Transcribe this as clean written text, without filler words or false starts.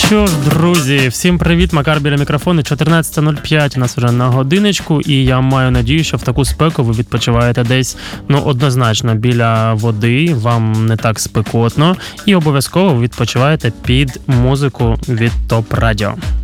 Що ж, друзі, всім привіт, Макар біля мікрофону, 14:05 у нас вже на годиночку, і я маю надію, що в таку спеку ви відпочиваєте десь, однозначно, біля води, вам не так спекотно, і обов'язково ви відпочиваєте під музику від ТОП Радіо.